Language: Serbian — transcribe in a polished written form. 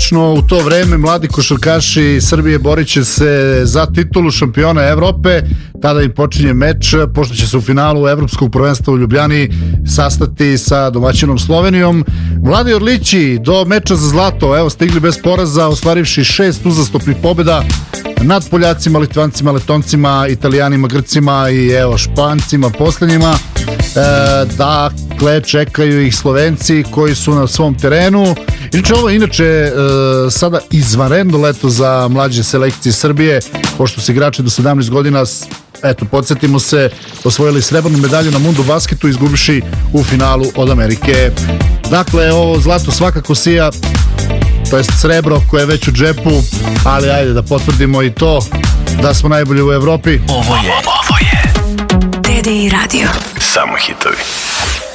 tačno u to vreme mladi košarkaši Srbije borit će se za titulu šampiona Evrope. Tada im počinje meč, pošto će se u finalu Evropskog prvenstva u Ljubljani sastati sa domaćinom Slovenijom. Mladi Orlići do meča za zlato, evo, stigli bez poraza, ostvarivši 6 uzastopnih pobjeda nad Poljacima, Litvancima, Letoncima, Italijanima, Grcima i evo Špancima posljednjima. Dakle, čekaju ih Slovenci koji su na svom terenu. Ovo je inače sada izvanredno leto za mlađe selekcije Srbije, pošto se igrači do 17 godina, eto, podsjetimo se, osvojili srebrnu medalju na Mundu basketu, izgubiši u finalu od Amerike. Dakle, ovo zlato svakako sija, to jest srebro koje je već u džepu, ali ajde da potvrdimo i to da smo najbolji u Evropi. Ovo je TDI Radio. Samo hitovi.